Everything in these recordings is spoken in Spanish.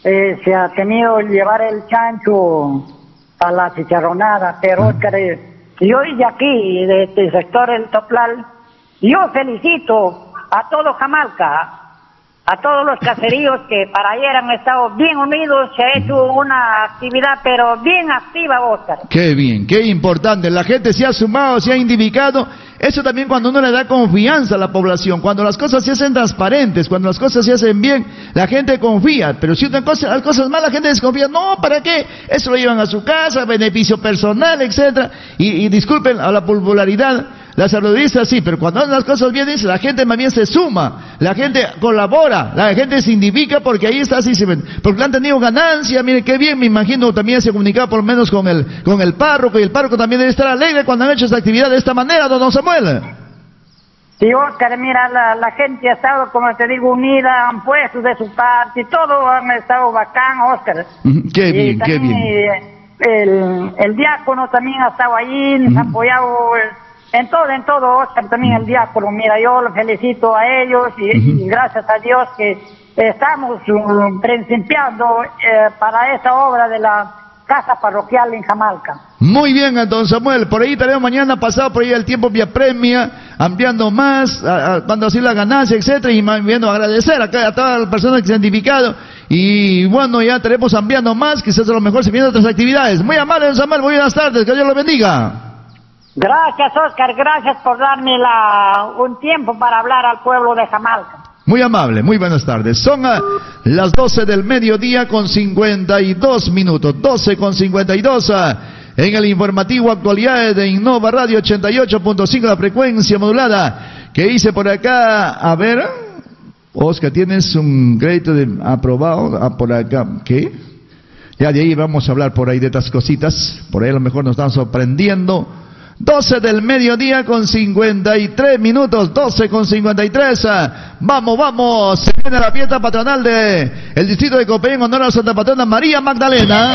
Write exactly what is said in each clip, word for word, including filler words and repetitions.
eh, se ha tenido que llevar el chancho a la chicharronada, pero Oscar, eh, yo desde aquí, de este sector del Toplal, yo felicito a todo Jamalca, a todos los caseríos que para ayer han estado bien unidos, se ha hecho una actividad pero bien activa, Oscar. Qué bien, qué importante, la gente se ha sumado, se ha identificado, eso también cuando uno le da confianza a la población, cuando las cosas se hacen transparentes, cuando las cosas se hacen bien, la gente confía, pero si una cosa, las cosas malas, la gente desconfía, no, ¿para qué? Eso lo llevan a su casa, beneficio personal, etcétera, y, y disculpen a la popularidad, la saludista sí, pero cuando hacen las cosas bien, dice, la gente más bien se suma, la gente colabora, la gente se identifica porque ahí está, así se ven, porque han tenido ganancia, mire qué bien, me imagino también se comunicaba por lo menos con el, con el párroco, y el párroco también debe estar alegre cuando han hecho esta actividad de esta manera, don Samuel. Sí, Oscar, mira, la, la gente ha estado, como te digo, unida, han puesto de su parte, todo han estado bacán, Oscar. Uh-huh. Qué bien, y qué bien. El, el diácono también ha estado ahí, nos uh-huh. ha apoyado en todo, en todo, Oscar, también uh-huh. el diácono. Mira, yo lo felicito a ellos y, uh-huh. y gracias a Dios que estamos uh, principiando eh, para esa obra de la casa parroquial en Jamalca. Muy bien, don Samuel, por ahí tenemos mañana pasado, por ahí el tiempo vía premia, ampliando más, dando así la ganancia, etcétera, y viendo agradecer a, a todas las personas que se han identificado, y bueno, ya tenemos ampliando más, quizás a lo mejor se vienen otras actividades. Muy amable, don Samuel, muy buenas tardes, que Dios lo bendiga. Gracias, Oscar, gracias por darme la, un tiempo para hablar al pueblo de Jamalca. Muy amable, muy buenas tardes. Son a las doce del mediodía con cincuenta y dos minutos, doce con cincuenta y dos en el informativo Actualidades de Innova Radio ochenta y ocho punto cinco, la frecuencia modulada. ¿Qué hice por acá? A ver, Oscar, tienes un crédito de aprobado, ah, por acá, ¿qué? Ya de ahí vamos a hablar por ahí de estas cositas, por ahí a lo mejor nos están sorprendiendo. doce del mediodía con cincuenta y tres minutos, doce con cincuenta y tres. Vamos, vamos, se viene la fiesta patronal de el distrito de Copayín en honor a Santa Patrona María Magdalena.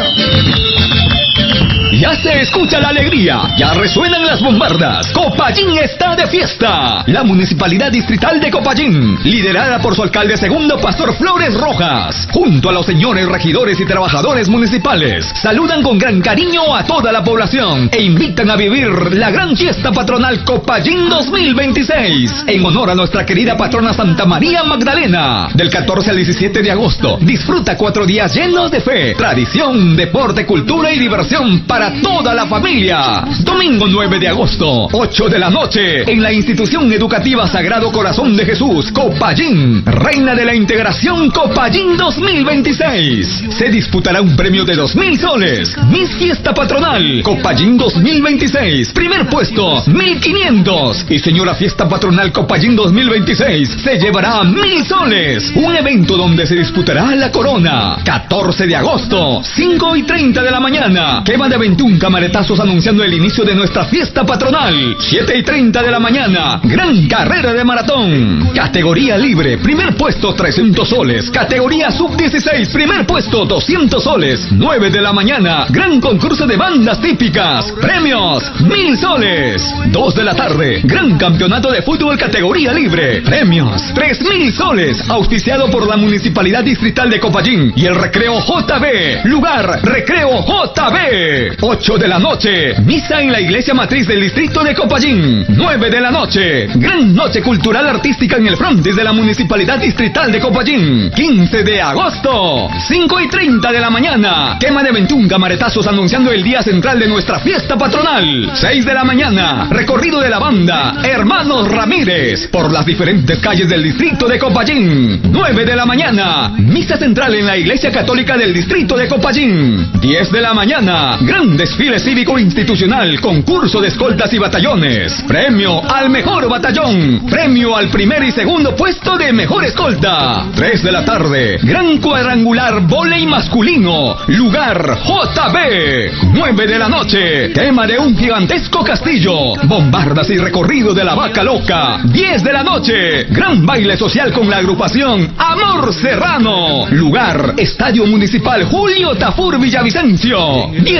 Ya se escucha la alegría, ya resuenan las bombardas. Copayín está de fiesta. La Municipalidad Distrital de Copayín, liderada por su alcalde segundo, Pastor Flores Rojas, junto a los señores regidores y trabajadores municipales, saludan con gran cariño a toda la población e invitan a vivir la gran fiesta patronal Copayín dos mil veintiséis, en honor a nuestra querida patrona Santa María Magdalena. Del catorce al diecisiete de agosto, disfruta cuatro días llenos de fe, tradición, deporte, cultura y diversión para toda la familia. Domingo nueve de agosto, ocho de la noche, en la institución educativa Sagrado Corazón de Jesús, Copayín, Reina de la Integración Copayín dos mil veintiséis. Se disputará un premio de dos mil soles. Miss Fiesta Patronal Copayín dos mil veintiséis, primer puesto, mil quinientos. Y señora Fiesta Patronal Copayín dos mil veintiséis se llevará mil soles. Un evento donde se disputará la corona. catorce de agosto, cinco y treinta de la mañana, quema de veintiún camaretazos anunciando el inicio de nuestra fiesta patronal. siete y treinta de la mañana, gran carrera de maratón. Categoría libre, primer puesto trescientos soles. Categoría sub dieciséis, primer puesto doscientos soles. nueve de la mañana, gran concurso de bandas típicas. Premios, mil soles. dos de la tarde, gran campeonato de fútbol categoría libre. Premios, tres mil soles. Auspiciado por la Municipalidad Distrital de Copayín y el Recreo J B. Lugar, Recreo J B. ocho de la noche, misa en la iglesia matriz del distrito de Copayín. nueve de la noche, gran noche cultural artística en el frontis de la Municipalidad Distrital de Copayín. quince de agosto, cinco y treinta de la mañana, quema de veintiún camaretazos anunciando el día central de nuestra fiesta patronal. seis de la mañana, recorrido de la banda Hermanos Ramírez por las diferentes calles del distrito de Copayín. nueve de la mañana, misa central en la iglesia católica del distrito de Copayín. diez de la mañana, gran desfile cívico institucional, concurso de escoltas y batallones. Premio al mejor batallón. Premio al primer y segundo puesto de mejor escolta. tres de la tarde, gran cuadrangular vóley masculino. Lugar J B. nueve de la noche, quema de un gigantesco castillo. Bombardas y recorrido de la vaca loca. diez de la noche, gran baile social con la agrupación Amor Serrano. Lugar Estadio Municipal Julio Tafur Villavicencio. dieciséis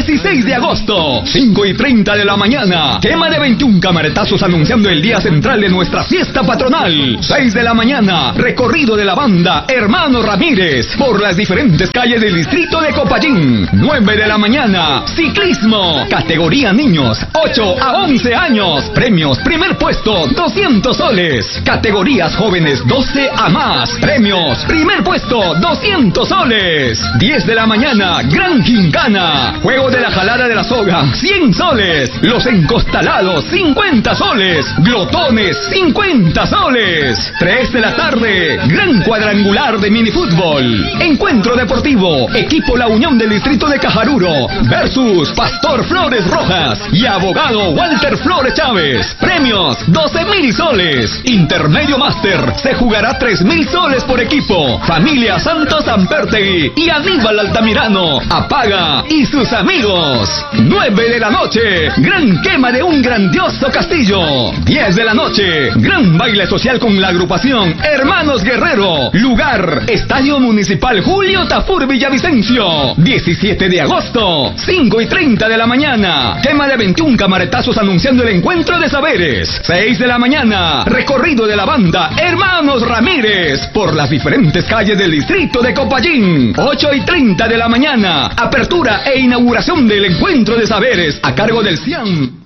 seis de agosto, cinco y treinta de la mañana. Quema de veintiún camaretazos anunciando el día central de nuestra fiesta patronal. seis de la mañana, recorrido de la banda Hermanos Ramírez por las diferentes calles del distrito de Copayín. nueve de la mañana, ciclismo, categoría niños, ocho a once años. Premios, primer puesto, doscientos soles. Categorías jóvenes, doce a más. Premios, primer puesto, doscientos soles. diez de la mañana, gran gincana. Juego de la jalada de la soga, cien soles. Los encostalados, cincuenta soles. Glotones, cincuenta soles. tres de la tarde, gran cuadrangular de minifútbol. Encuentro deportivo, equipo La Unión del distrito de Cajaruro versus Pastor Flores Rojas y abogado Walter Flores Chávez. Premios, doce mil soles. Intermedio máster, se jugará tres mil soles por equipo. Familia Santos Ampertegui y Aníbal Altamirano, Apaga y sus amigos. nueve de la noche, gran quema de un grandioso castillo. diez de la noche, gran baile social con la agrupación Hermanos Guerrero. Lugar, Estadio Municipal Julio Tafur Villavicencio. diecisiete de agosto, cinco y treinta de la mañana. Quema de veintiún camaretazos anunciando el encuentro de saberes. seis de la mañana, recorrido de la banda Hermanos Ramírez por las diferentes calles del distrito de Copayín. ocho y treinta de la mañana, apertura e inauguración del encuentro de saberes a cargo del CIAM.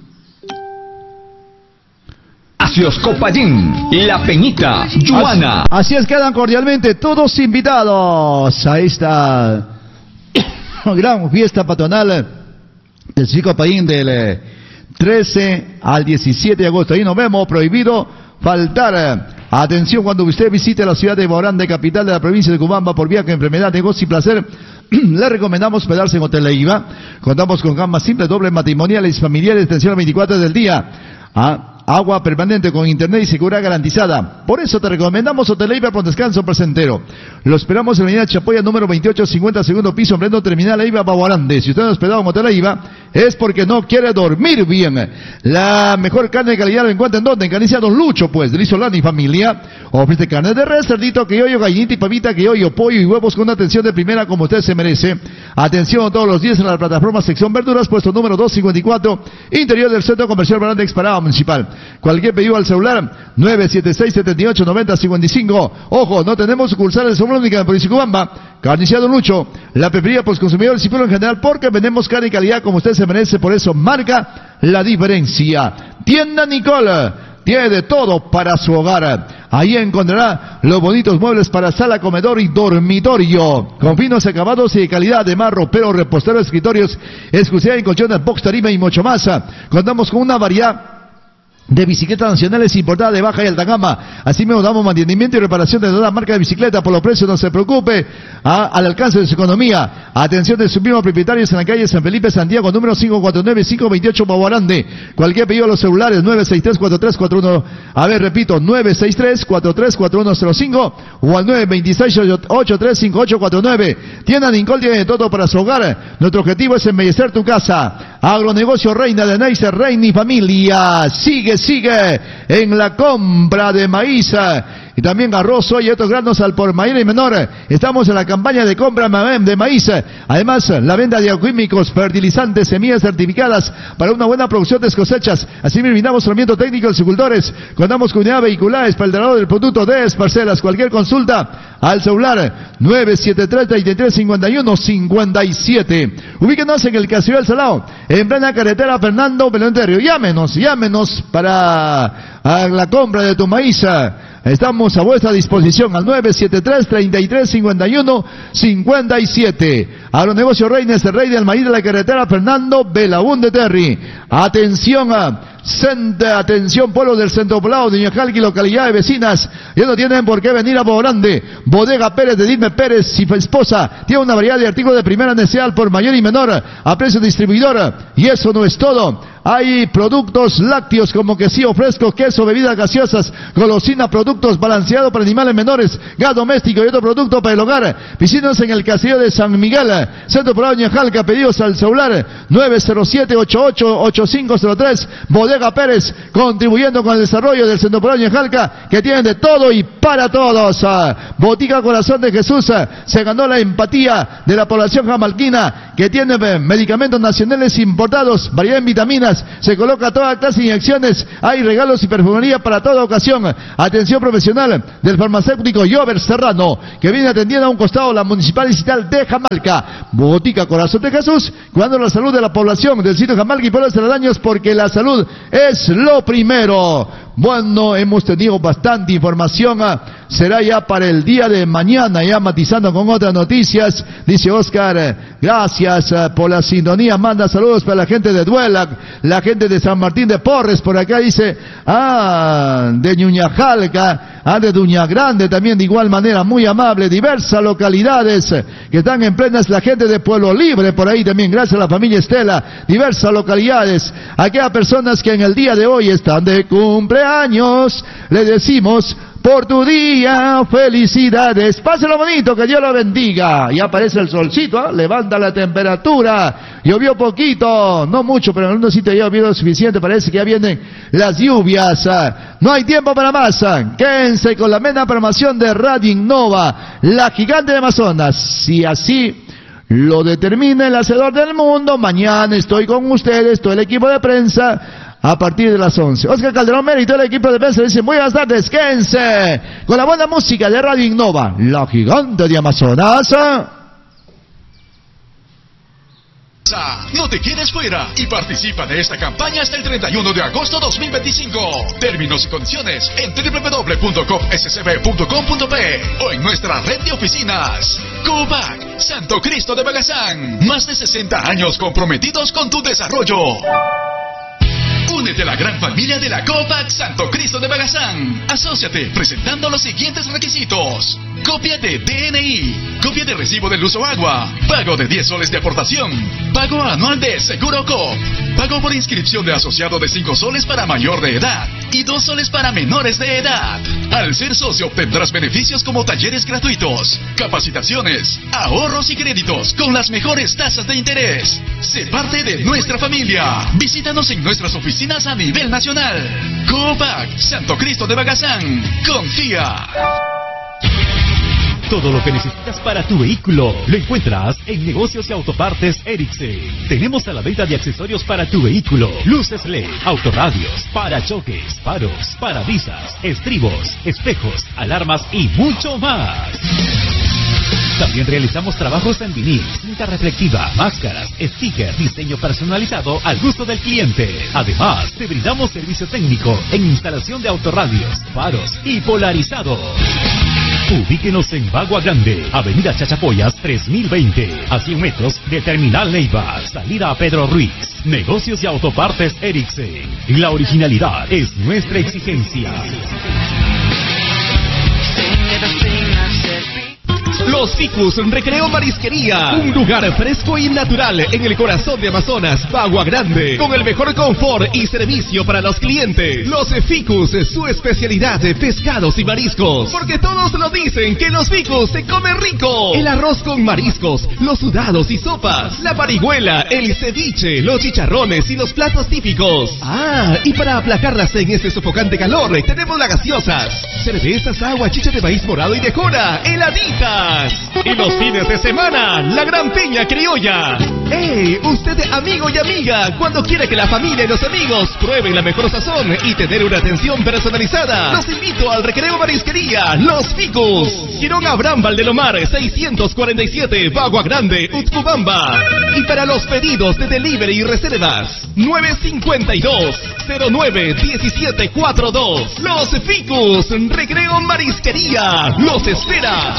Acios Copayín, La Peñita, Yuana. Así es, quedan cordialmente todos invitados a esta gran fiesta patronal del Chico Copayín del trece al diecisiete de agosto. Ahí nos vemos, prohibido faltar. Atención cuando usted visite la ciudad de Baorande, capital de la provincia de Cubamba, por viaje, enfermedad, negocio y placer. Le recomendamos hospedarse en Hotel Leiva. Contamos con gamas simples, dobles, matrimoniales, familiares, atención a veinticuatro horas del día. Ah, agua permanente con internet y seguridad garantizada. Por eso te recomendamos Hotel Leiva por descanso placentero. Lo esperamos en la avenida Chapoya número veintiocho cincuenta, segundo piso, en pleno terminal Leiva, Baguarande. Si usted no ha hospedado en Hotel Leiva, es porque no quiere dormir bien. La mejor carne de calidad lo encuentra en donde, en Carnicería Don Lucho, pues, de Solano y familia. Ofrece carne de res, cerdito, criollo, gallinita y pavita, criollo, pollo y huevos con atención de primera como usted se merece. Atención todos los días en la plataforma sección verduras, puesto número doscientos cincuenta y cuatro, interior del Centro Comercial Baranda Exparada Municipal. Cualquier pedido al celular nueve siete seis, siete ocho, nueve cero cinco cinco. Ojo, no tenemos sucursales en Somos única en Provincia de Cubamba. Carnicería Don Lucho, la preferida por los consumidores y pueblo en general, porque vendemos carne y calidad como usted se merece, por eso marca la diferencia. Tienda Nicole tiene de todo para su hogar. Ahí encontrará los bonitos muebles para sala, comedor y dormitorio, con finos acabados y de calidad, además ropero, repostero, escritorios, exclusiva en colchones, box, tarima y mucho más. Contamos con una variedad de bicicletas nacionales importadas de baja y alta gama. Así mismo damos mantenimiento y reparación de toda marca de bicicleta. Por los precios no se preocupe, a, al alcance de su economía. Atención de sus mismos propietarios en la calle San Felipe Santiago, número cinco cuatro nueve, cinco dos ocho, Baguarande. Cualquier pedido a los celulares nueve seis tres, cuatro tres cuatro uno, a ver, repito, nueve seis tres, cuatro tres cuatro uno cero cinco o al nueve dos seis, ocho tres cinco ocho cuatro nueve. Tienda Nicole tiene de todo para su hogar. Nuestro objetivo es embellecer tu casa. Agronegocio Reina de Neisser, Reina y Familia. Sigue Sigue en la compra de maíz y también arroz, soya y otros granos al por mayor y menor. Estamos en la campaña de compra de maíz. Además, la venta de agroquímicos, fertilizantes, semillas certificadas para una buena producción de cosechas. Asimismo, brindamos tratamiento técnico de agricultores. Contamos con unidad vehicular, espaldarados del producto de parcelas. Cualquier consulta al celular nueve siete tres, treinta y tres, cincuenta y uno, cincuenta y siete. Ubíquenos en el Casillo del Salao, en plena carretera Fernando Belenterio. Llámenos, llámenos para a la compra de tu maíz. Estamos a vuestra disposición al nueve siete tres, treinta y tres, cincuenta y uno, cincuenta y siete. Agronegocio Reines, el rey del maíz de la carretera Fernando Belaúnde Terry. Atención a Centro, atención pueblo del Centro Poblado de Ñajalqui, localidades vecinas. Ya no tienen por qué venir a Baorande. Bodega Pérez de Dilme Pérez y esposa tiene una variedad de artículos de primera necesidad por mayor y menor a precio distribuidor. Y eso no es todo. Hay productos lácteos como quesillo fresco, queso, bebidas gaseosas, golosina, productos balanceados para animales menores, gas doméstico y otro producto para el hogar. Visítanos en el Castillo de San Miguel, Centro Poblado Ñajalca. Pedidos al celular nueve cero siete, ocho ocho ocho cinco cero tres. Bodega Pérez, contribuyendo con el desarrollo del Centro Poblado Ñajalca, que tienen de todo y para todos. Botica Corazón de Jesús se ganó la empatía de la población jamalquina, que tiene medicamentos nacionales importados, variedad en vitaminas, se coloca toda clase de inyecciones, hay regalos y perfumería para toda ocasión. Atención profesional del farmacéutico Jover Serrano, que viene atendiendo a un costado la Municipal Distrital de Jamalca. Botica Corazón de Jesús, cuidando la salud de la población del sitio Jamalca y pueblos aledaños, porque la salud es lo primero. Bueno, hemos tenido bastante información, será ya para el día de mañana, ya matizando con otras noticias. Dice Oscar, gracias por la sintonía, manda saludos para la gente de Duelac, la gente de San Martín de Porres, por acá dice, ah, de Ñuñajalca, ah, de Duña Grande también de igual manera, muy amable, diversas localidades que están en plenas, la gente de Pueblo Libre por ahí también, gracias a la familia Estela, diversas localidades, aquellas personas que en el día de hoy están de cumpleaños, años, le decimos por tu día, felicidades, páselo bonito, que Dios lo bendiga. Ya aparece el solcito, ¿eh? Levanta la temperatura, llovió poquito, no mucho, pero en algunos sitios ya llovió lo suficiente, parece que ya vienen las lluvias, ¿eh? No hay tiempo para más, ¿eh? Quédense con la mena programación de Radio Innova, la gigante de Amazonas, si así lo determina el hacedor del mundo. Mañana estoy con ustedes, todo el equipo de prensa, a partir de las once. Oscar Calderón Mera y todo el equipo de prensa dicen muy buenas tardes, quédense con la buena música de Radio Innova, la gigante de Amazonas. No te quedes fuera y participa de esta campaña hasta el treinta y uno de agosto dos mil veinticinco. Términos y condiciones en doble u doble u doble u punto cop s c b punto com punto pe o en nuestra red de oficinas. Covac, Santo Cristo de Bagazán. Más de sesenta años comprometidos con tu desarrollo. Únete a la gran familia de la Covac Santo Cristo de Bagazán. Asóciate presentando los siguientes requisitos: copia de D N I, copia de recibo del uso agua, pago de diez soles de aportación, pago anual de Seguro Coop, pago por inscripción de asociado de cinco soles para mayor de edad y dos soles para menores de edad. Al ser socio obtendrás beneficios como talleres gratuitos, capacitaciones, ahorros y créditos con las mejores tasas de interés. Sé parte de nuestra familia. Visítanos en nuestras oficinas a nivel nacional. Covac Santo Cristo de Bagazán. Confía. Todo lo que necesitas para tu vehículo lo encuentras en Negocios y Autopartes Ericsson. Tenemos a la venta de accesorios para tu vehículo: luces L E D, autorradios, parachoques, faros, parabrisas, estribos, espejos, alarmas y mucho más. También realizamos trabajos en vinil, cinta reflectiva, máscaras, stickers, diseño personalizado al gusto del cliente. Además, te brindamos servicio técnico en instalación de autorradios, faros y polarizados. Ubíquenos en Bagua Grande, Avenida Chachapoyas tres mil veinte, a cien metros de Terminal Neiva, salida a Pedro Ruiz. Negocios y Autopartes Ericsson. La originalidad es nuestra exigencia. Los Ficus Recreo Marisquería, un lugar fresco y natural en el corazón de Amazonas, Bagua Grande, con el mejor confort y servicio para los clientes. Los Ficus, su especialidad de pescados y mariscos, porque todos lo dicen que los Ficus se comen rico. El arroz con mariscos, los sudados y sopas, la parihuela, el ceviche, los chicharrones y los platos típicos. Ah, y para aplacarlas en este sofocante calor, tenemos las gaseosas, cervezas, agua, chicha de maíz morado y de jora, heladitas. Y los fines de semana, la gran piña criolla. ¡Ey! Usted, amigo y amiga, cuando quiere que la familia y los amigos prueben la mejor sazón y tener una atención personalizada, los invito al Recreo Marisquería Los Ficus, Girón Abraham Valdelomar seiscientos cuarenta y siete, Bagua Grande, Utcubamba. Y para los pedidos de delivery y reservas, nueve cinco dos, cero nueve uno siete cuatro dos. Los Ficus Recreo Marisquería los espera.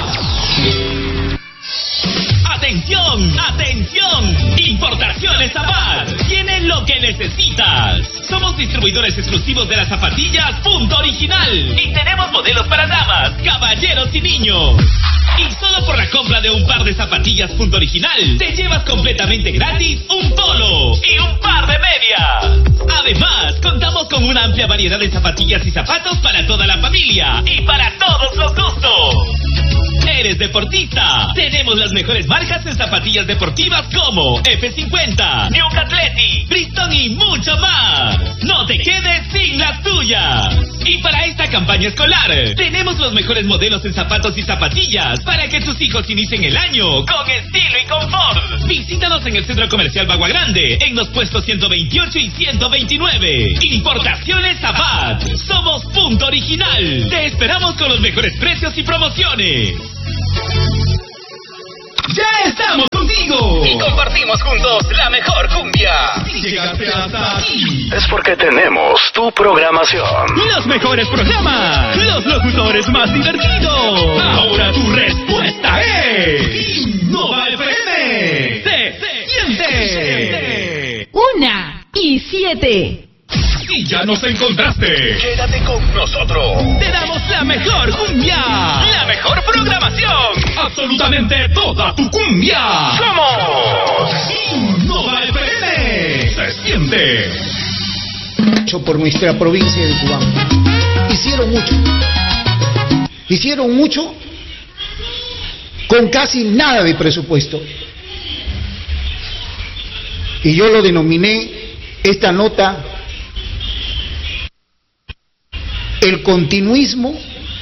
¡Atención! ¡Atención! Importaciones Zapar tienen los lo que necesitas. Somos distribuidores exclusivos de las zapatillas Punto Original. Y tenemos modelos para damas, caballeros y niños. Y solo por la compra de un par de zapatillas Punto Original, te llevas completamente gratis un polo y un par de medias. Además, contamos con una amplia variedad de zapatillas y zapatos para toda la familia y para todos los gustos. ¿Eres deportista? Tenemos las mejores marcas en zapatillas deportivas como F cincuenta, New Athletic, Bristol y mucho más. No te quedes sin las tuyas. Y para esta campaña escolar, tenemos los mejores modelos en zapatos y zapatillas para que tus hijos inicien el año con estilo y confort. Visítanos en el Centro Comercial Bagua Grande, en los puestos ciento veintiocho y ciento veintinueve. Importaciones Zapat. Somos Punto Original. Te esperamos con los mejores precios y promociones. ¡Ya estamos contigo! Y compartimos juntos la mejor cumbia. Si llegaste hasta aquí, es porque tenemos tu programación. Los mejores programas. Los locutores más divertidos. ahora tu respuesta es Innova F M. Se siente. Una y siete. Si ya nos encontraste, Quédate con nosotros. Te damos la mejor cumbia. La mejor programación. absolutamente toda tu cumbia. ¡Somos! Innova F M. Se siente. Hecho por nuestra provincia de Cubán. Hicieron mucho. Hicieron mucho con casi nada de presupuesto. Y yo lo denominé esta nota el continuismo,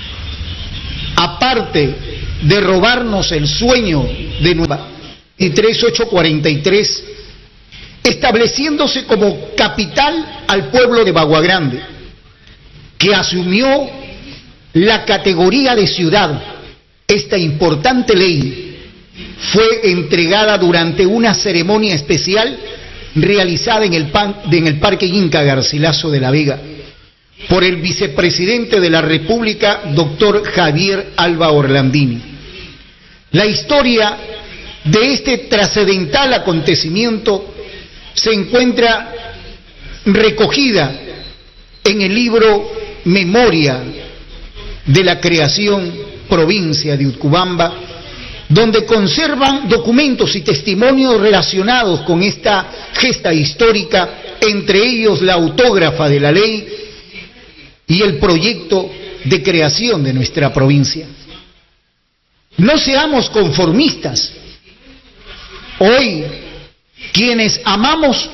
aparte de robarnos el sueño de nueva veintitrés mil ochocientos cuarenta y tres, estableciéndose como capital al pueblo de Bagua Grande, que asumió la categoría de ciudad. Esta importante ley fue entregada durante una ceremonia especial realizada en el, pan, en el Parque Inca Garcilaso de la Vega por el vicepresidente de la República, doctor Javier Alba Orlandini. La historia de este trascendental acontecimiento se encuentra recogida en el libro Memoria de la Creación Provincia de Utcubamba, donde conservan documentos y testimonios relacionados con esta gesta histórica, entre ellos la autógrafa de la ley y el proyecto de creación de nuestra provincia. No seamos conformistas. Hoy, quienes amamos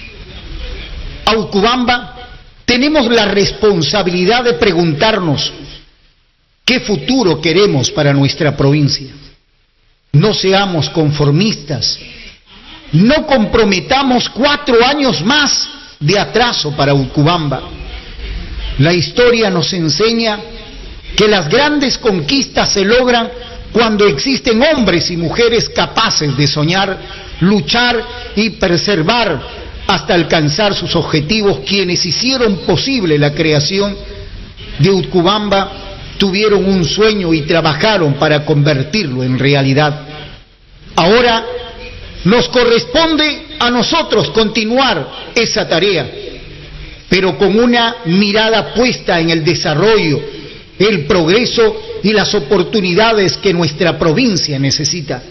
a Utcubamba, tenemos la responsabilidad de preguntarnos qué futuro queremos para nuestra provincia. No seamos conformistas. No comprometamos cuatro años más de atraso para Utcubamba. La historia nos enseña que las grandes conquistas se logran cuando existen hombres y mujeres capaces de soñar, luchar y preservar hasta alcanzar sus objetivos. Quienes hicieron posible la creación de Utcubamba tuvieron un sueño y trabajaron para convertirlo en realidad. Ahora nos corresponde a nosotros continuar esa tarea, pero con una mirada puesta en el desarrollo, el progreso y las oportunidades que nuestra provincia necesita.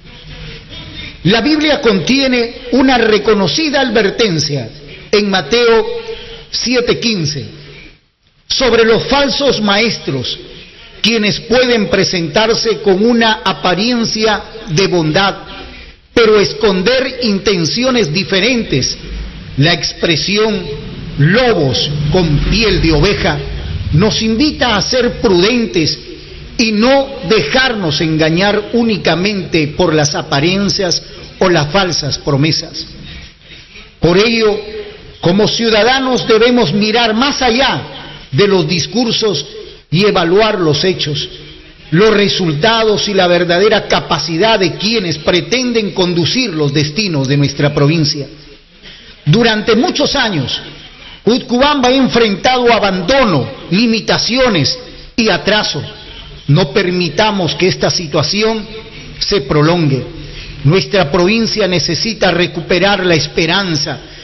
La Biblia contiene una reconocida advertencia en Mateo siete quince sobre los falsos maestros, quienes pueden presentarse con una apariencia de bondad, pero esconder intenciones diferentes. La expresión lobos con piel de oveja nos invita a ser prudentes y no dejarnos engañar únicamente por las apariencias o las falsas promesas. Por ello, como ciudadanos debemos mirar más allá de los discursos y evaluar los hechos, los resultados y la verdadera capacidad de quienes pretenden conducir los destinos de nuestra provincia. Durante muchos años, Utcubamba ha enfrentado abandono, limitaciones y atraso. No permitamos que esta situación se prolongue. Nuestra provincia necesita recuperar la esperanza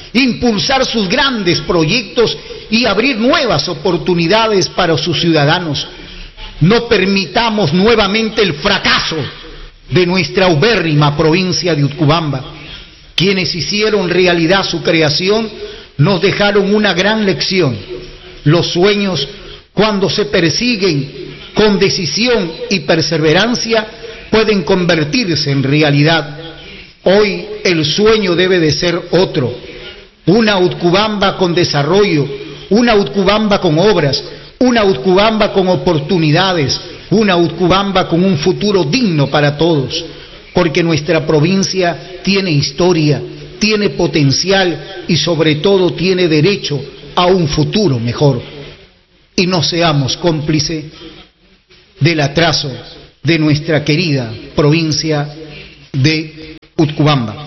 impulsar sus grandes proyectos y abrir nuevas oportunidades para sus ciudadanos. No permitamos nuevamente el fracaso de nuestra ubérrima provincia de Utcubamba. Quienes hicieron realidad su creación nos dejaron una gran lección. Los sueños, cuando se persiguen con decisión y perseverancia, pueden convertirse en realidad. Hoy el sueño debe de ser otro. Una Utcubamba con desarrollo, una Utcubamba con obras, una Utcubamba con oportunidades, una Utcubamba con un futuro digno para todos, porque nuestra provincia tiene historia, tiene potencial y sobre todo tiene derecho a un futuro mejor. Y no seamos cómplices del atraso de nuestra querida provincia de Utcubamba.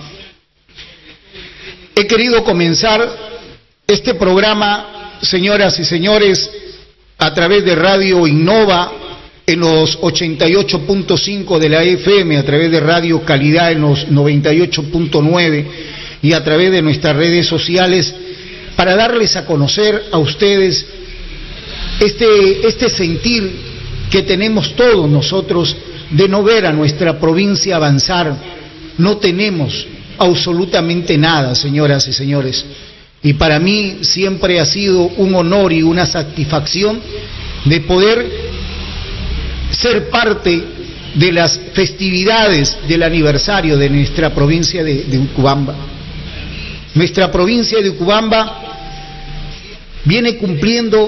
He querido comenzar este programa, señoras y señores, a través de Radio Innova en los ochenta y ocho punto cinco de la F M, a través de Radio Calidad en los noventa y ocho punto nueve y a través de nuestras redes sociales, para darles a conocer a ustedes este, este sentir que tenemos todos nosotros de no ver a nuestra provincia avanzar. No tenemos absolutamente nada, señoras y señores. Y para mí siempre ha sido un honor y una satisfacción de poder ser parte de las festividades del aniversario de nuestra provincia de, de Utcubamba. Nuestra provincia de Utcubamba viene cumpliendo,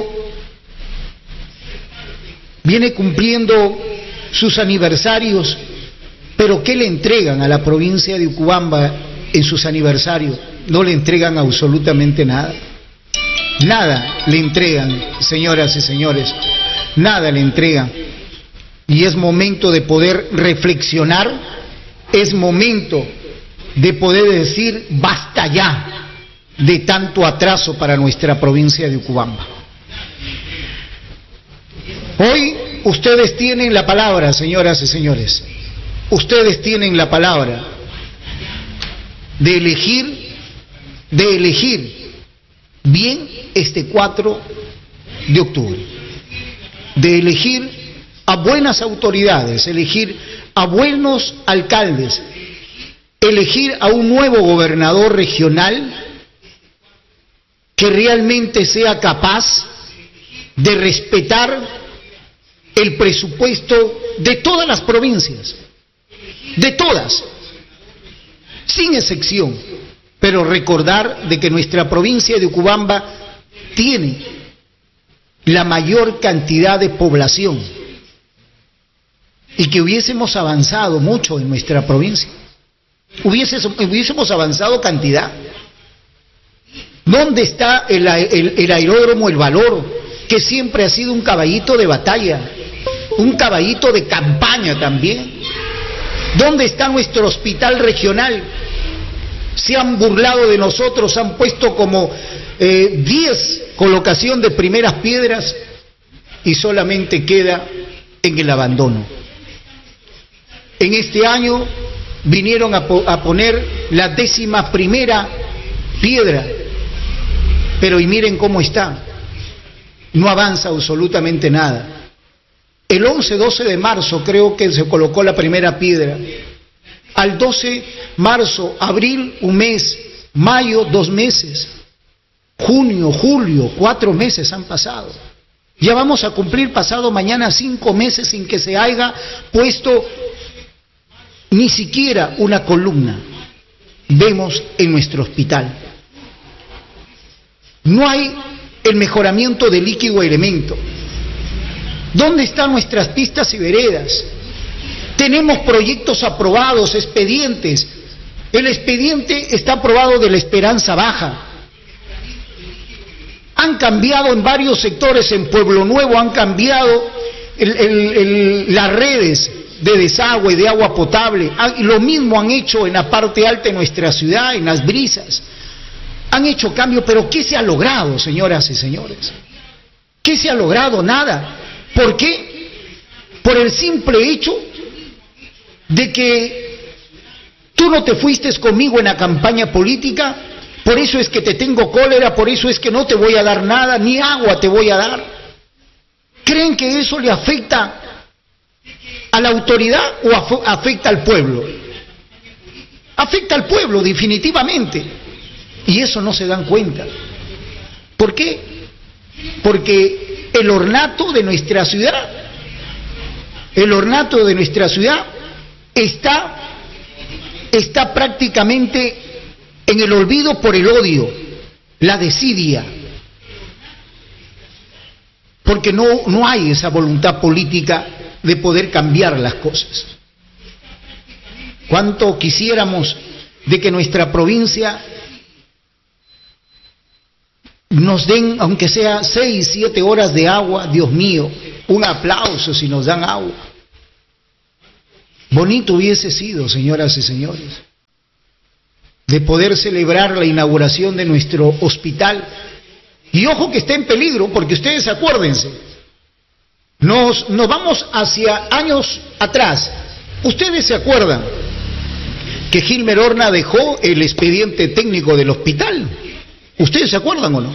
viene cumpliendo sus aniversarios, pero ¿qué le entregan a la provincia de Utcubamba en sus aniversarios? No le entregan absolutamente nada. Nada le entregan, señoras y señores, nada le entregan. Y es momento de poder reflexionar, es momento de poder decir basta ya de tanto atraso para nuestra provincia de Utcubamba. Hoy ustedes tienen la palabra, señoras y señores, ustedes tienen la palabra de elegir, de elegir bien este cuatro de octubre, de elegir a buenas autoridades, elegir a buenos alcaldes, elegir a un nuevo gobernador regional que realmente sea capaz de respetar el presupuesto de todas las provincias, de todas, sin excepción, pero recordar de que nuestra provincia de Utcubamba tiene la mayor cantidad de población y que hubiésemos avanzado mucho en nuestra provincia, hubiésemos, hubiésemos avanzado cantidad. ¿Dónde está el, el, el aeródromo El Valor, que siempre ha sido un caballito de batalla, un caballito de campaña también? ¿Dónde está nuestro hospital regional? Se han burlado de nosotros, han puesto como eh, diez colocación de primeras piedras y solamente queda en el abandono. En este año vinieron a, po a poner la décima primera piedra, pero y miren cómo está, no avanza absolutamente nada. El once, doce de marzo creo que se colocó la primera piedra. Al doce marzo, abril, un mes, mayo, dos meses, junio, julio, cuatro meses han pasado. Ya vamos a cumplir pasado mañana cinco meses sin que se haya puesto ni siquiera una columna. Vemos en nuestro hospital. No hay el mejoramiento de líquido elemento. ¿Dónde están nuestras pistas y veredas? Tenemos proyectos aprobados, expedientes. El expediente está aprobado de la Esperanza Baja. Han cambiado en varios sectores, en Pueblo Nuevo han cambiado el, el, el, las redes de desagüe, de agua potable. Lo mismo han hecho en la parte alta de nuestra ciudad, en Las Brisas. Han hecho cambios, pero ¿qué se ha logrado, señoras y señores? ¿Qué se ha logrado? Nada. ¿Por qué? Por el simple hecho de que tú no te fuiste conmigo en la campaña política por eso es que te tengo cólera, por eso es que no te voy a dar nada, ni agua te voy a dar. ¿Creen que eso le afecta a la autoridad o afecta al pueblo? Afecta al pueblo, definitivamente. Y eso no se dan cuenta. ¿Por qué? Porque el ornato de nuestra ciudad, el ornato de nuestra ciudad está, está prácticamente en el olvido por el odio, la desidia. Porque no, no hay esa voluntad política de poder cambiar las cosas. ¿Cuánto quisiéramos de que nuestra provincia nos den, aunque sea seis, siete horas de agua? Dios mío, un aplauso si nos dan agua. Bonito hubiese sido, señoras y señores, de poder celebrar la inauguración de nuestro hospital. Y ojo que está en peligro, porque ustedes acuérdense, nos, nos vamos hacia años atrás. Ustedes se acuerdan que Gilmer Horna dejó el expediente técnico del hospital. ¿Ustedes se acuerdan o no?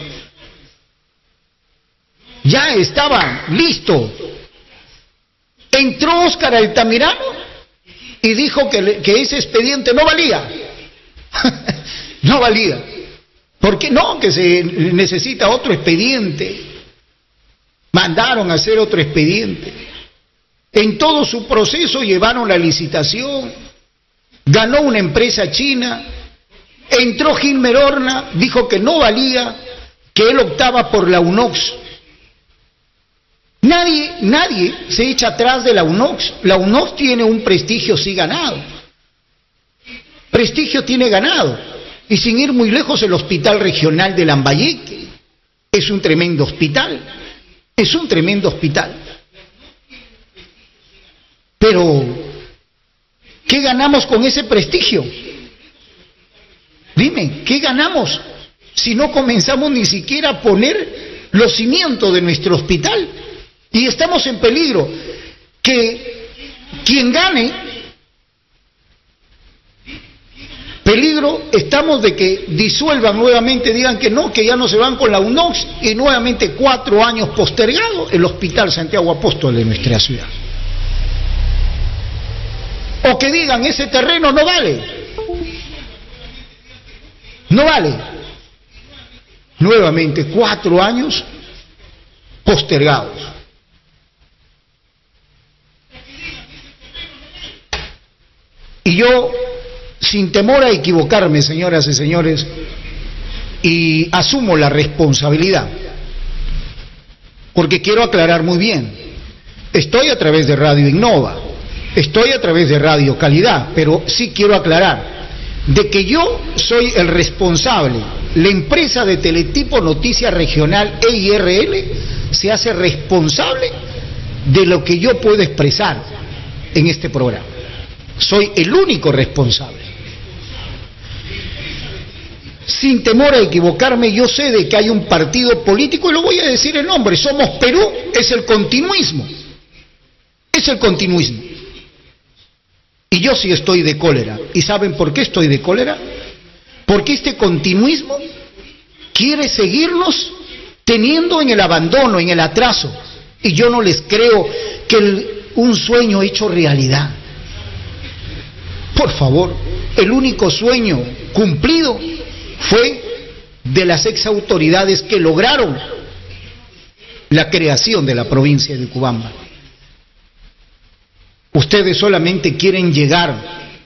Ya estaba listo. Entró Óscar Altamirano y dijo que, le, que ese expediente no valía. No valía. ¿Por qué no? Que se necesita otro expediente. Mandaron a hacer otro expediente. En todo su proceso llevaron la licitación. Ganó una empresa china. Entró Gilmer Horna, dijo que no valía, que él optaba por la UNOX. Nadie, nadie se echa atrás de la UNOX. La UNOX tiene un prestigio sí ganado. Prestigio tiene ganado. Y sin ir muy lejos, el Hospital Regional de Lambayeque es un tremendo hospital. Es un tremendo hospital. Pero, ¿qué ganamos con ese prestigio? Dime, ¿qué ganamos si no comenzamos ni siquiera a poner los cimientos de nuestro hospital? Y estamos en peligro. Que quien gane, peligro estamos de que disuelvan nuevamente, digan que no, que ya no se van con la UNOX, y nuevamente cuatro años postergado el Hospital Santiago Apóstol de nuestra ciudad. O que digan, ese terreno no vale. No vale. Nuevamente cuatro años postergados. Y yo, sin temor a equivocarme, señoras y señores, y asumo la responsabilidad, porque quiero aclarar muy bien, estoy a través de Radio Innova, estoy a través de Radio Calidad, pero sí quiero aclarar de que yo soy el responsable. La empresa de Teletipo Noticias Regional E I R L se hace responsable de lo que yo puedo expresar en este programa. Soy el único responsable. Sin temor a equivocarme, yo sé de que hay un partido político, y lo voy a decir el nombre, Somos Perú, es el continuismo. Es el continuismo. Y yo sí estoy de cólera. ¿Y saben por qué estoy de cólera? Porque este continuismo quiere seguirnos teniendo en el abandono, en el atraso. Y yo no les creo que el, un sueño hecho realidad. Por favor, el único sueño cumplido fue de las ex autoridades que lograron la creación de la provincia de Cubamba. Ustedes solamente quieren llegar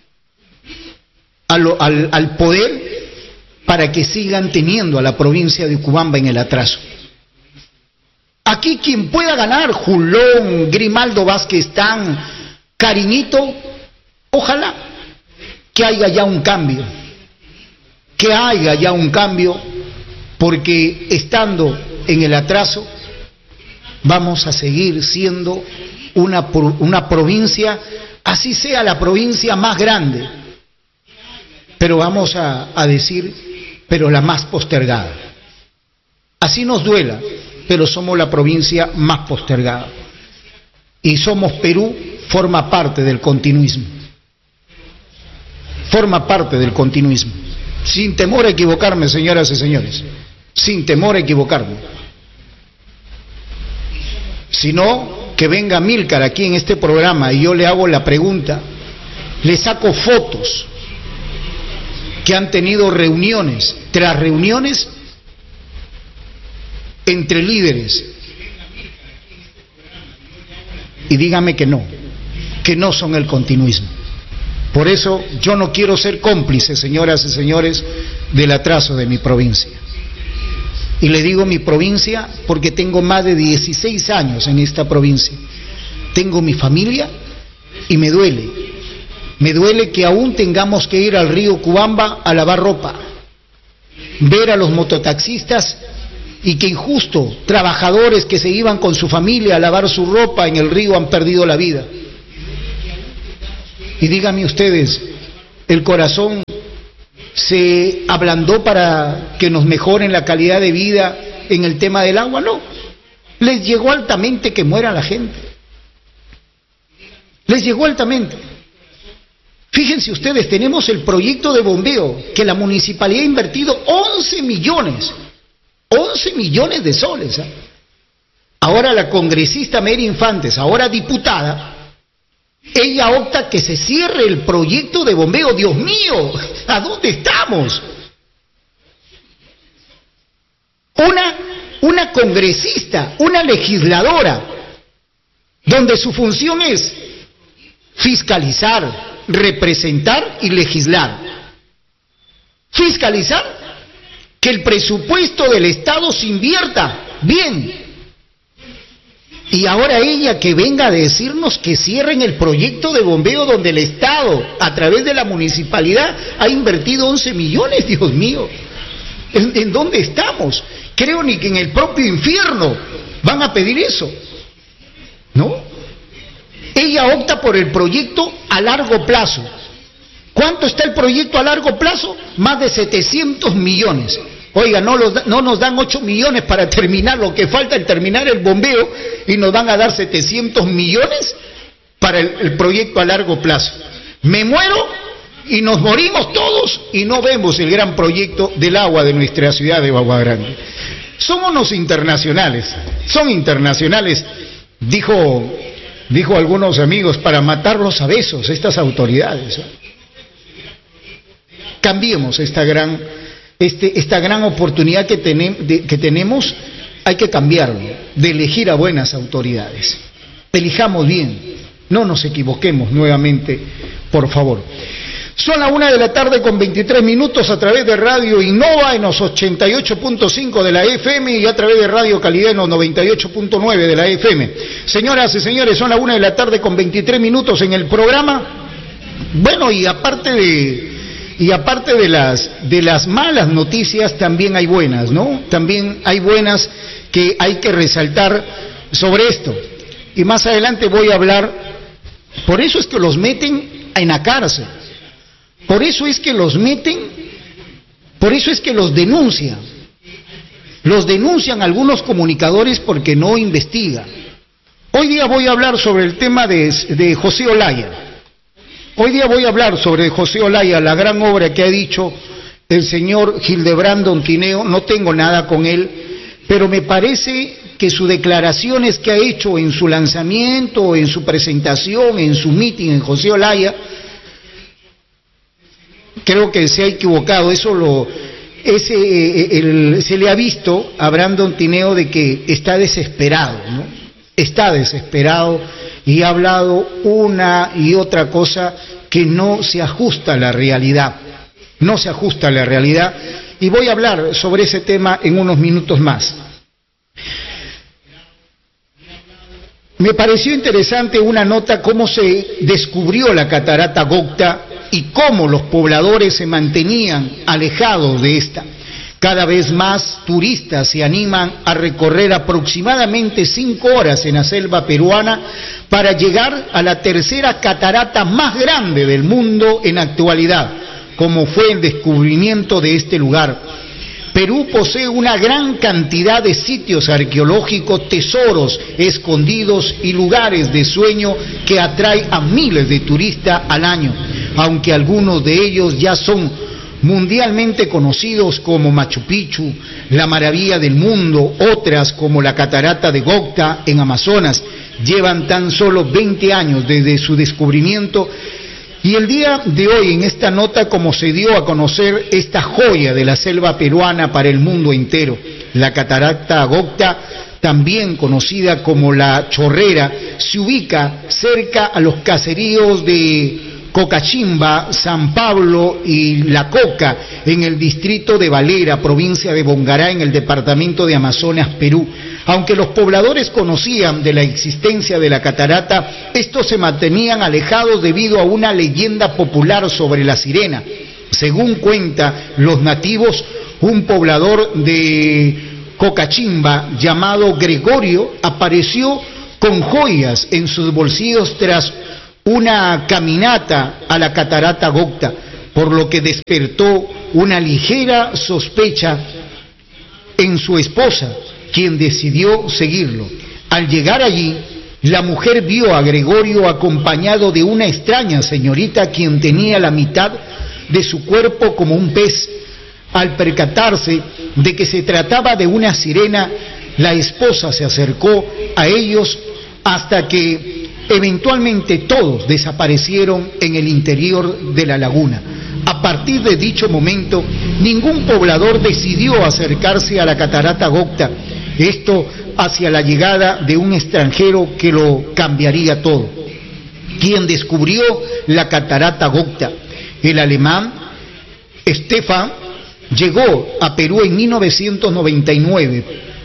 a lo, al, al poder para que sigan teniendo a la provincia de Cubamba en el atraso. Aquí quien pueda ganar, Julón, Grimaldo Vázquez Tan, Cariñito, ojalá que haya ya un cambio, que haya ya un cambio, porque estando en el atraso vamos a seguir siendo una, una provincia, así sea la provincia más grande, pero vamos a, a decir, pero la más postergada. Así nos duela, pero somos la provincia más postergada. Y Somos Perú forma parte del continuismo. Forma parte del continuismo. sin temor a equivocarme, señoras y señores, sin temor a equivocarme. Si no, que venga Milcar aquí en este programa y yo le hago la pregunta, le saco fotos que han tenido reuniones tras reuniones entre líderes, y dígame que no, que no son el continuismo. Por eso yo no quiero ser cómplice, señoras y señores, del atraso de mi provincia. Y le digo mi provincia porque tengo más de dieciséis años en esta provincia. Tengo mi familia y me duele. Me duele que aún tengamos que ir al río Cuamba a lavar ropa, ver a los mototaxistas y que injusto trabajadores que se iban con su familia a lavar su ropa en el río han perdido la vida. Y díganme ustedes, ¿el corazón se ablandó para que nos mejoren la calidad de vida en el tema del agua? No. Les llegó altamente que muera la gente. Les llegó altamente. Fíjense ustedes, tenemos el proyecto de bombeo que la municipalidad ha invertido once millones. once millones de soles. ¿eh? Ahora la congresista Mary Infantes, ahora diputada, ella opta que se cierre el proyecto de bombeo. Dios mío, ¿a dónde estamos? Una, una congresista, una legisladora, donde su función es fiscalizar, representar y legislar. Fiscalizar que el presupuesto del Estado se invierta bien. Y ahora ella que venga a decirnos que cierren el proyecto de bombeo donde el Estado, a través de la municipalidad, ha invertido once millones, Dios mío. ¿En, en dónde estamos? Creo ni que en el propio infierno van a pedir eso. ¿No? Ella opta por el proyecto a largo plazo. ¿Cuánto está el proyecto a largo plazo? Más de setecientos millones. Oiga, no, los, no nos dan ocho millones para terminar lo que falta en terminar el bombeo y nos van a dar setecientos millones para el, el proyecto a largo plazo. Me muero y nos morimos todos y no vemos el gran proyecto del agua de nuestra ciudad de Bagua Grande. Son unos internacionales, son internacionales, dijo, dijo algunos amigos, para matarlos a besos estas autoridades. Cambiemos esta gran... Este, esta gran oportunidad que, tenem, de, que tenemos, hay que cambiarlo, de elegir a buenas autoridades. Elijamos bien, no nos equivoquemos nuevamente, por favor. Son la una de la tarde con veintitrés minutos a través de Radio Innova en los ochenta y ocho punto cinco de la F M y a través de Radio Calidad en los noventa y ocho punto nueve de la F M. Señoras y señores, son la una de la tarde con veintitrés minutos en el programa. Bueno, y aparte de... Y aparte de las, de las malas noticias, también hay buenas, ¿no? También hay buenas que hay que resaltar sobre esto. Y más adelante voy a hablar, por eso es que los meten en la cárcel. Por eso es que los meten, por eso es que los denuncian. Los denuncian algunos comunicadores porque no investigan. Hoy día voy a hablar sobre el tema de, de José Olaya. Hoy día voy a hablar sobre José Olaya, la gran obra que ha dicho el señor Hildebrando Tineo. No tengo nada con él, pero me parece que sus declaraciones que ha hecho en su lanzamiento, en su presentación, en su meeting en José Olaya, creo que se ha equivocado. Eso lo, ese, el, se le ha visto a Brandon Tineo de que está desesperado, ¿no? Está desesperado y ha hablado una y otra cosa que no se ajusta a la realidad, no se ajusta a la realidad, y voy a hablar sobre ese tema en unos minutos más. Me pareció interesante una nota cómo se descubrió la catarata Gocta y cómo los pobladores se mantenían alejados de esta. Cada vez más turistas se animan a recorrer aproximadamente cinco horas en la selva peruana para llegar a la tercera catarata más grande del mundo en actualidad, como fue el descubrimiento de este lugar. Perú posee una gran cantidad de sitios arqueológicos, tesoros escondidos y lugares de sueño que atrae a miles de turistas al año, aunque algunos de ellos ya son mundialmente conocidos como Machu Picchu, la maravilla del mundo, otras como la catarata de Gocta en Amazonas, llevan tan solo veinte años desde su descubrimiento. Y el día de hoy, en esta nota, como se dio a conocer esta joya de la selva peruana para el mundo entero, la catarata Gocta, también conocida como la Chorrera, se ubica cerca a los caseríos de Cocachimba, San Pablo y La Coca, en el distrito de Valera, provincia de Bongará, en el departamento de Amazonas, Perú. Aunque los pobladores conocían de la existencia de la catarata, estos se mantenían alejados debido a una leyenda popular sobre la sirena. Según cuentan los nativos, un poblador de Cocachimba llamado Gregorio apareció con joyas en sus bolsillos tras una caminata a la catarata Gocta, por lo que despertó una ligera sospecha en su esposa, quien decidió seguirlo. Al llegar allí, la mujer vio a Gregorio acompañado de una extraña señorita quien tenía la mitad de su cuerpo como un pez. Al percatarse de que se trataba de una sirena, la esposa se acercó a ellos hasta que eventualmente todos desaparecieron en el interior de la laguna. A partir de dicho momento, ningún poblador decidió acercarse a la catarata Gocta, esto hacia la llegada de un extranjero que lo cambiaría todo. Quien descubrió la catarata Gocta, el alemán Stefan, llegó a Perú en mil novecientos noventa y nueve,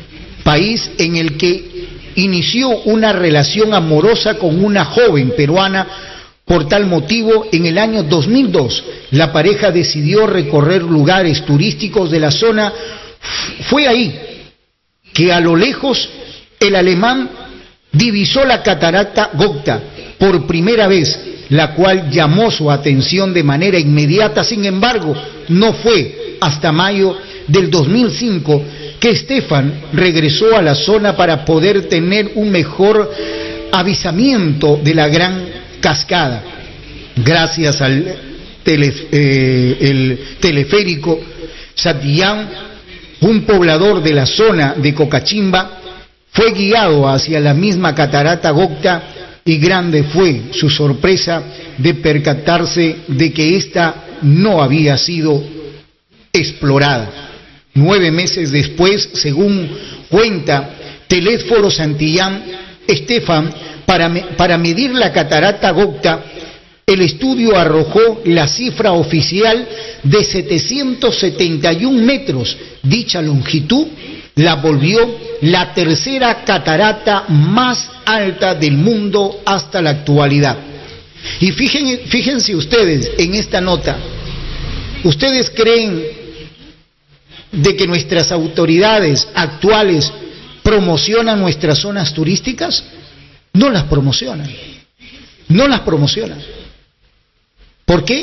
país en el que inició una relación amorosa con una joven peruana. Por tal motivo, en el año dos mil dos, la pareja decidió recorrer lugares turísticos de la zona. Fue ahí que a lo lejos el alemán divisó la catarata Gocta por primera vez, la cual llamó su atención de manera inmediata. Sin embargo, no fue hasta mayo del dos mil cinco que Stefan regresó a la zona para poder tener un mejor avisamiento de la gran cascada. Gracias al tele, eh, el teleférico, Satillán, un poblador de la zona de Cocachimba, fue guiado hacia la misma catarata Gocta, y grande fue su sorpresa de percatarse de que ésta no había sido explorada. Nueve meses después, según cuenta Telésforo Santillán, Stefan, para, me, para medir la catarata Gocta, el estudio arrojó la cifra oficial de setecientos setenta y un metros. Dicha longitud la volvió la tercera catarata más alta del mundo hasta la actualidad. Y fíjense, fíjense ustedes en esta nota, ¿ustedes creen de que nuestras autoridades actuales promocionan nuestras zonas turísticas? No las promocionan, no las promocionan. ¿Por qué?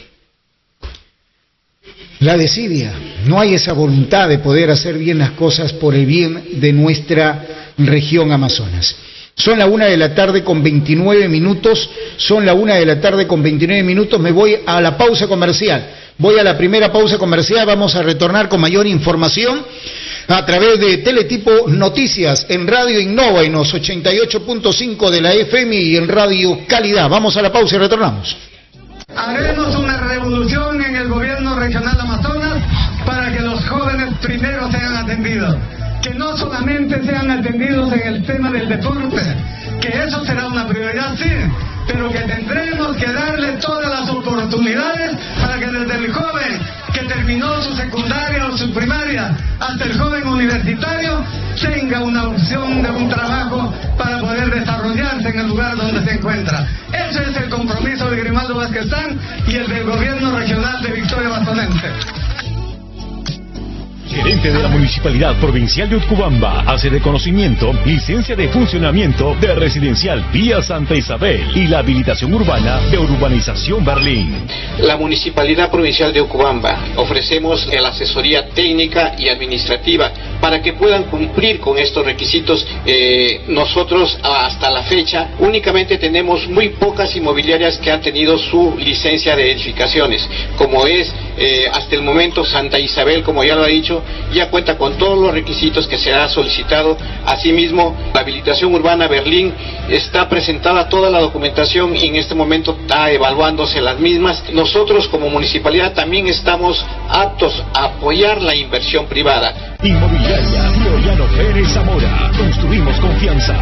La desidia. No hay esa voluntad de poder hacer bien las cosas por el bien de nuestra región Amazonas. Son la una de la tarde con veintinueve minutos, son la una de la tarde con veintinueve minutos, me voy a la pausa comercial. Voy a la primera pausa comercial, vamos a retornar con mayor información a través de Teletipo Noticias en Radio Innova en los ochenta y ocho punto cinco de la F M y en Radio Calidad. Vamos a la pausa y retornamos. Haremos una revolución en el gobierno regional Amazonas para que los jóvenes primero sean atendidos, que no solamente sean atendidos en el tema del deporte, que eso será una prioridad, sí, pero que tendremos que darle todas las oportunidades para que desde el joven que terminó su secundaria o su primaria hasta el joven universitario tenga una opción de un trabajo para poder desarrollarse en el lugar donde se encuentra. Ese es el compromiso de Grimaldo Vázquez San y el del gobierno regional de Victoria Amazonense. Gerente de la Municipalidad Provincial de Utcubamba hace reconocimiento, licencia de funcionamiento de Residencial Vía Santa Isabel y la habilitación urbana de Urbanización Berlín. La Municipalidad Provincial de Utcubamba ofrecemos la asesoría técnica y administrativa para que puedan cumplir con estos requisitos. Eh, nosotros hasta la fecha únicamente tenemos muy pocas inmobiliarias que han tenido su licencia de edificaciones, como es eh, hasta el momento Santa Isabel, como ya lo ha dicho, ya cuenta con todos los requisitos que se ha solicitado. Asimismo, la habilitación urbana Berlín está presentada toda la documentación y en este momento está evaluándose las mismas. Nosotros como municipalidad también estamos aptos a apoyar la inversión privada. Inmobiliaria Floriano Pérez Zamora. Construimos confianza.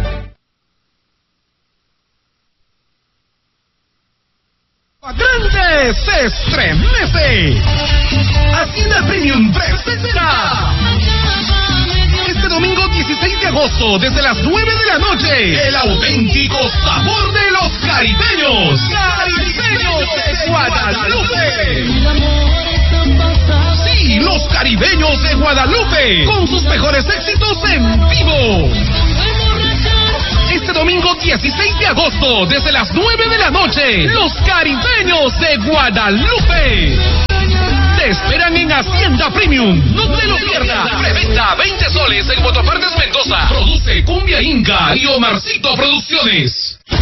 Grande se estremece. Hacienda Premium presenta este domingo dieciséis de agosto desde las nueve de la noche el auténtico sabor de los caribeños. Caribeños de Guadalupe. Sí, los caribeños de Guadalupe con sus mejores éxitos en vivo. Este domingo dieciséis de agosto, desde las nueve de la noche, los caribeños de Guadalupe te esperan en Hacienda Premium. No te lo pierdas. Preventa veinte soles en Motopartes Mendoza. Produce Cumbia Inca y Omarcito Producciones.